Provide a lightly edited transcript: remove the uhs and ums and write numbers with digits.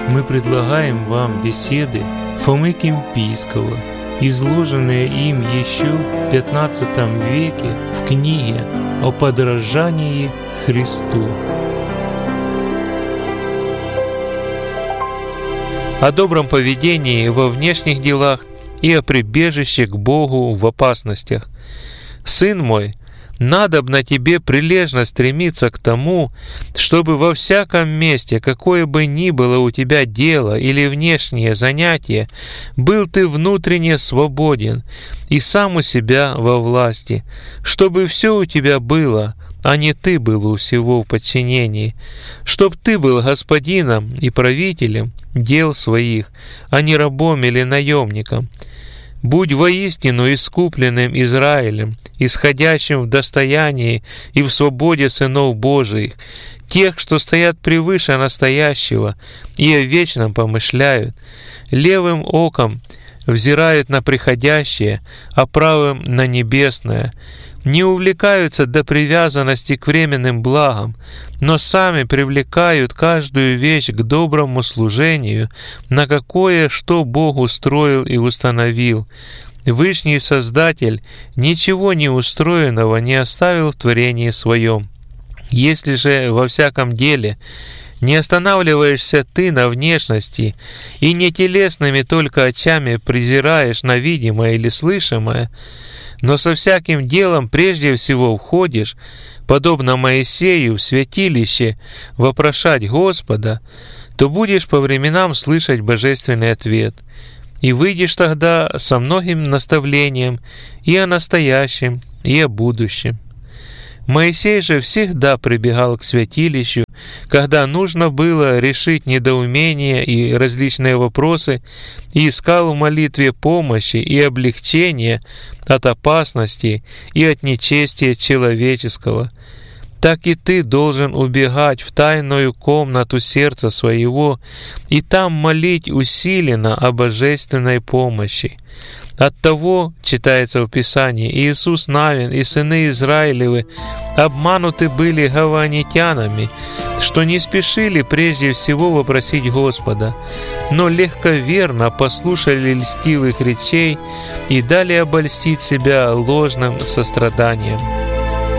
мы предлагаем вам беседы Фомы Кимпийского, изложенные им еще в XV веке в книге о подражании Христу. О добром поведении во внешних делах и о прибежище к Богу в опасностях. Сын мой, надобно тебе прилежно стремиться к тому, чтобы во всяком месте, какое бы ни было у тебя дело или внешнее занятие, был ты внутренне свободен и сам у себя во власти, чтобы все у тебя было, а не ты был у всего в подчинении, чтоб ты был господином и правителем дел своих, а не рабом или наемником. Будь воистину искупленным Израилем, исходящим в достоянии и в свободе сынов Божиих, тех, что стоят превыше настоящего и о вечном помышляют, левым оком взирают на приходящее, а правым на небесное, не увлекаются до привязанности к временным благам, но сами привлекают каждую вещь к доброму служению, на какое что Бог устроил и установил. Вышний Создатель ничего неустроенного не оставил в творении своем. Если же во всяком деле не останавливаешься ты на внешности и не телесными только очами презираешь на видимое или слышимое, но со всяким делом прежде всего входишь, подобно Моисею, в святилище вопрошать Господа, то будешь по временам слышать божественный ответ, и выйдешь тогда со многим наставлением и о настоящем, и о будущем. Моисей же всегда прибегал к святилищу, когда нужно было решить недоумения и различные вопросы, и искал в молитве помощи и облегчения от опасности и от нечестия человеческого. Так и ты должен убегать в тайную комнату сердца своего и там молить усиленно о божественной помощи. Оттого, читается в Писании, Иисус Навин и сыны Израилевы обмануты были гаванитянами, что не спешили прежде всего вопросить Господа, но легковерно послушали льстивых речей и дали обольстить себя ложным состраданием.